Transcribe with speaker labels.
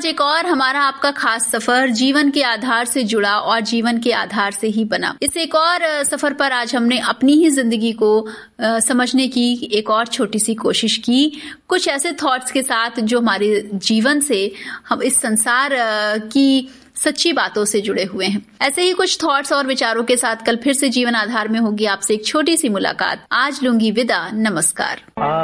Speaker 1: आज एक और हमारा आपका खास सफर जीवन के आधार से जुड़ा और जीवन के आधार से ही बना। इस एक और सफर पर आज हमने अपनी ही जिंदगी को समझने की एक और छोटी सी कोशिश की, कुछ ऐसे थॉट्स के साथ जो हमारे जीवन से, हम इस संसार की सच्ची बातों से जुड़े हुए हैं। ऐसे ही कुछ थॉट्स और विचारों के साथ कल फिर से जीवन आधार में होगी आपसे एक छोटी सी मुलाकात। आज लूंगी विदा, नमस्कार।